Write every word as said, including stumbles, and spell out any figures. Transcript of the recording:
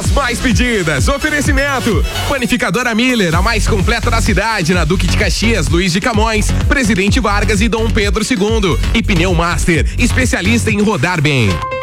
as mais pedidas. Oferecimento: Panificadora Miller, a mais completa da cidade, na Duque de Caxias, Luiz de Camões, Presidente Vargas e Dom Pedro segundo. E Pneu Master, especialista em rodar bem.